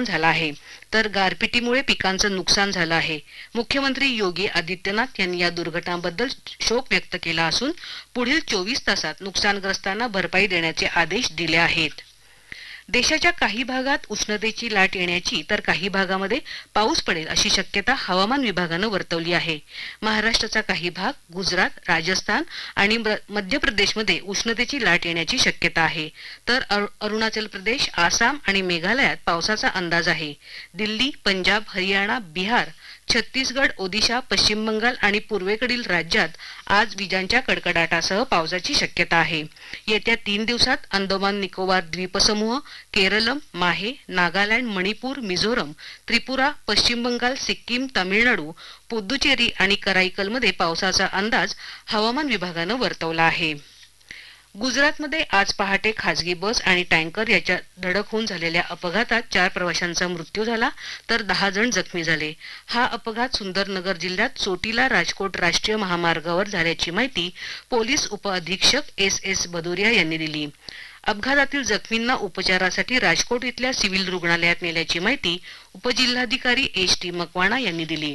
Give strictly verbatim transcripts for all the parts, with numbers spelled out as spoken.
निर्माण झाला आहे, तर गारपिटीमुळे पिकांचं नुकसान झालं आहे. मुख्यमंत्री योगी आदित्यनाथ यांनी या दुर्घटनाबद्दल शोक व्यक्त केला असून पुढील चोवीस तासात नुकसानग्रस्तांना भरपाई देण्याचे आदेश दिले आहेत. देशाच्या काही भागात उष्णतेची लाट येण्याची तर काही भागामध्ये पाऊस पडेल अशी शक्यता हवामान विभागानं वर्तवली आहे. महाराष्ट्राचा काही भाग, गुजरात, राजस्थान आणि मध्य प्रदेशमध्ये उष्णतेची लाट येण्याची शक्यता आहे, तर अरुणाचल प्रदेश, आसाम आणि मेघालयात पावसाचा अंदाज आहे. दिल्ली, पंजाब, हरियाणा, बिहार, छत्तीसगड, ओदिशा, पश्चिम बंगाल आणि पूर्वेकडील राज्यात आज विजांच्या कडकडाटासह पावसाची शक्यता आहे. येत्या तीन दिवसात अंदमान निकोबार द्वीपसमूह, केरळम, माहे, नागालँड, मणिपूर, मिझोरम, त्रिपुरा, पश्चिम बंगाल, सिक्कीम, तामिळनाडू, पुद्दुचेरी आणि कराईकलमध्ये पावसाचा अंदाज हवामान विभागानं वर्तवला आहे. गुजरातमध्ये आज पहाटे खासगी बस आणि टँकर याच्या धडक होऊन झालेल्या अपघातात चार प्रवाशांचा मृत्यू झाला, तर दहा जण जखमी झाले. हा अपघात सुंदरनगर जिल्ह्यात चोटीला राजकोट राष्ट्रीय महामार्गावर झाल्याची माहिती पोलीस उपअधीक्षक एस एस भदौरिया यांनी दिली. अपघातातील जखमींना उपचारासाठी राजकोट इथल्या सिव्हिल रुग्णालयात नेल्याची माहिती उपजिल्हाधिकारी एच टी मकवाणा यांनी दिली.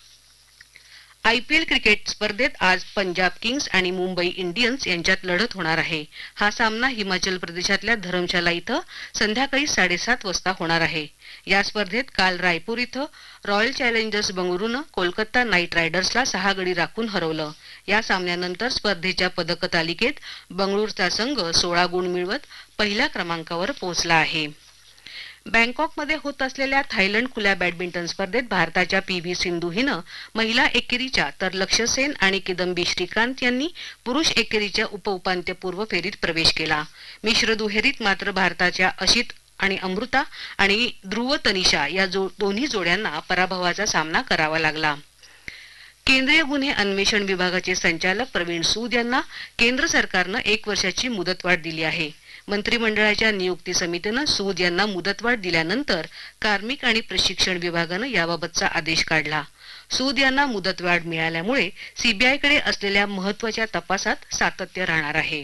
आयपीएल क्रिकेट स्पर्धेत आज पंजाब किंग्स आणि मुंबई इंडियन्स यांच्यात लढत होणार आहे. हा सामना हिमाचल प्रदेशातल्या धरमशाला इथं संध्याकाळी साडेसात वाजता होणार आहे. या स्पर्धेत काल रायपूर इथं रॉयल चॅलेंजर्स बंगळुरूनं कोलकाता नाईट रायडर्सला सहा गडी राखून हरवलं. या सामन्यानंतर स्पर्धेच्या पदक तालिकेत बंगळुरूचा संघ सोळा गुण मिळवत पहिल्या क्रमांकावर पोहोचला आहे. बँकॉकमध्ये होत असलेल्या थायलंड खुल्या बॅडमिंटन स्पर्धेत भारताच्या पी व्ही सिंधू हिनं महिला एकेरीच्या तर लक्ष्य सेन आणि किदंबी श्रीकांत यांनी पुरुष एकेरीच्या उपउपांत्यपूर्व फेरीत प्रवेश केला. मिश्र दुहेरीत मात्र भारताच्या अशित आणि अमृता आणि ध्रुव तनिषा या जो दोन्ही जोड्यांना पराभवाचा सामना करावा लागला. केंद्रीय गुन्हे अन्वेषण विभागाचे संचालक प्रवीण सूद यांना केंद्र सरकारनं एक वर्षाची मुदतवाढ दिली आहे. मंत्रिमंडळाच्या नियुक्ती समितीनं सूद यांना मुदतवाढ दिल्यानंतर कार्मिक आणि प्रशिक्षण विभागानं याबाबतचा आदेश काढला. सूद यांना मुदतवाढ मिळाल्यामुळे सीबीआयकडे असलेल्या महत्त्वाच्या तपासात सातत्य राहणार आहे.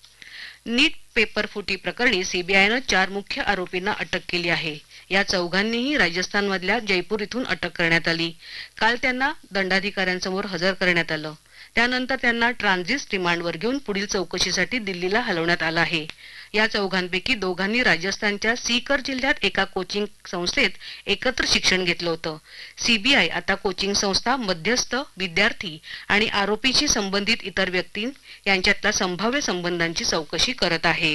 नीट पेपर फुटी प्रकरणी सीबीआयनं चार मुख्य आरोपींना अटक केली आहे. या चौघांनीही राजस्थानमधल्या जयपूर इथून अटक करण्यात आली. काल त्यांना दंडाधिकाऱ्यांसमोर हजर करण्यात आलं. त्यानंतर त्यांना ट्रान्झिट रिमांडवर घेऊन पुढील चौकशीसाठी दिल्लीला हलवण्यात आलं आहे. या चौघांपैकी दोघांनी राजस्थानच्या सीकर जिल्ह्यात एका कोचिंग संस्थेत एकत्र शिक्षण घेतलं होतं. सीबीआय आता कोचिंग संस्था, मध्यस्थ, विद्यार्थी आणि आरोपीशी संबंधित इतर व्यक्ती यांच्यातल्या संभाव्य संबंधांची चौकशी करत आहे.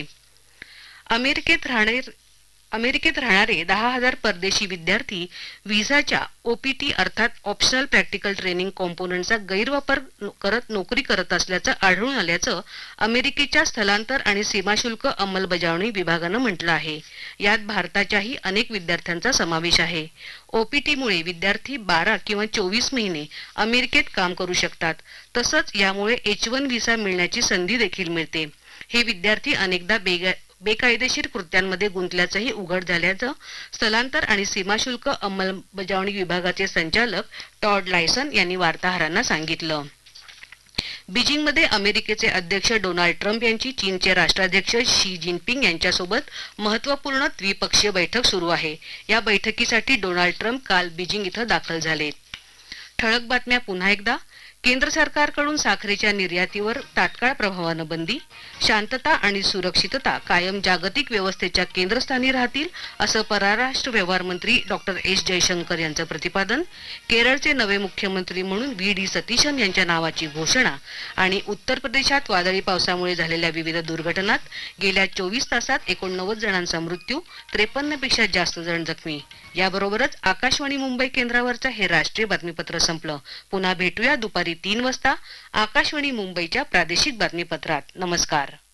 अमेरिकेत राहणारे अमेरिकेत राहणारे दहा हजार परदेशी विद्यार्थी व्हिसाच्या ओपीटी अर्थात ऑप्शनल प्रॅक्टिकल ट्रेनिंग कॉम्पोनंटचा गैरवापर करत नोकरी करत असल्याचं आढळून आल्याचं अमेरिकेच्या स्थलांतर आणि सीमाशुल्क अंमलबजावणी विभागानं म्हटलं आहे. यात भारताच्याही अनेक विद्यार्थ्यांचा समावेश आहे. ओपीटीमुळे विद्यार्थी बारा किंवा चोवीस महिने अमेरिकेत काम करू शकतात. तसंच यामुळे एच वन व्हिसा मिळण्याची संधी देखील मिळते. हे विद्यार्थी अनेकदा बेगा बेकायदेशीर कृत्यांमध्ये गुंतल्याचंही उघड झाल्याचं स्थलांतर आणि सीमाशुल्क अंमलबजावणी विभागाचे संचालक टॉड लायसन यांनी वार्ताहरांना सांगितलं. बीजिंगमध्ये अमेरिकेचे अध्यक्ष डोनाल्ड ट्रम्प यांची चीनचे राष्ट्राध्यक्ष शी जिनपिंग यांच्यासोबत महत्त्वपूर्ण द्विपक्षीय बैठक सुरू आहे. या बैठकीसाठी डोनाल्ड ट्रम्प काल बीजिंग इथं दाखल झाले. ठळक बातम्या पुन्हा एकदा. केंद्र सरकारकडून साखरेच्या निर्यातीवर तात्काळ प्रभावानं बंदी. शांतता आणि सुरक्षितता कायम जागतिक व्यवस्थेच्या केंद्रस्थानी राहतील असं परराष्ट्र व्यवहार मंत्री डॉक्टर एस जयशंकर यांचं प्रतिपादन. केरळचे नवे मुख्यमंत्री म्हणून व्ही डी सतीशन यांच्या नावाची घोषणा. आणि उत्तर प्रदेशात वादळी पावसामुळे झालेल्या विविध दुर्घटनात गेल्या चोवीस तासात एकोणनव्वद जणांचा मृत्यू, त्रेपन्न पेक्षा जास्त जण जखमी. याबरोबरच आकाशवाणी मुंबई केंद्रावरचं हे राष्ट्रीय बातमीपत्र संपलं. पुन्हा भेटूया दुपारी तीन वाजता आकाशवाणी मुंबईच्या प्रादेशिक बातमीपत्रात. नमस्कार.